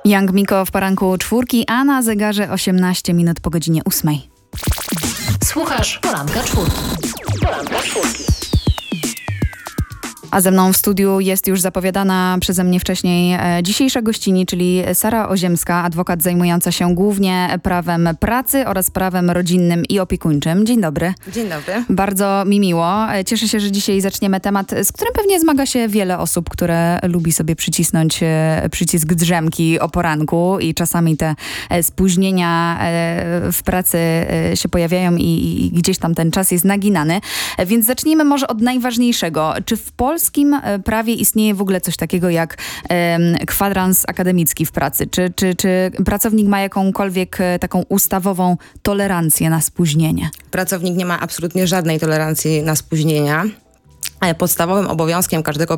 Young Miko w poranku 4, a na zegarze 18 minut po godzinie 8. Słuchasz Poranka 4. Poranka 4. A ze mną w studiu jest już zapowiadana przeze mnie wcześniej dzisiejsza gościni, czyli Sara Oziemska, adwokat zajmująca się głównie prawem pracy oraz prawem rodzinnym i opiekuńczym. Dzień dobry. Dzień dobry. Bardzo mi miło. Cieszę się, że dzisiaj zaczniemy temat, z którym pewnie zmaga się wiele osób, które lubi sobie przycisnąć przycisk drzemki o poranku i czasami te spóźnienia w pracy się pojawiają i gdzieś tam ten czas jest naginany. Więc zacznijmy może od najważniejszego. Czy w polskim prawie istnieje w ogóle coś takiego jak kwadrans akademicki w pracy? Czy pracownik ma jakąkolwiek taką ustawową tolerancję na spóźnienie? Pracownik nie ma absolutnie żadnej tolerancji na spóźnienia. Podstawowym obowiązkiem każdego